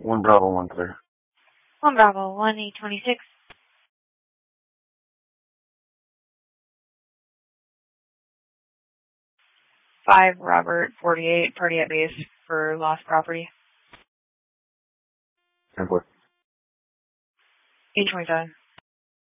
1 Bravo, 1 clear. 1 Bravo, 1-826. 5 Robert 48, party at base for lost property. 10-4. 827.